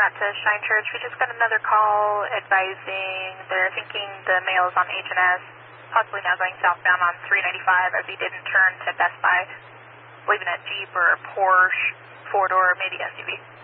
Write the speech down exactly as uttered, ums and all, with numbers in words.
Matt to Shine Church. We just got another call advising they're thinking the male is on H and S, possibly now going southbound on three ninety-five as he didn't turn to Best Buy, leaving a Jeep or a Porsche, four-door, maybe S U V.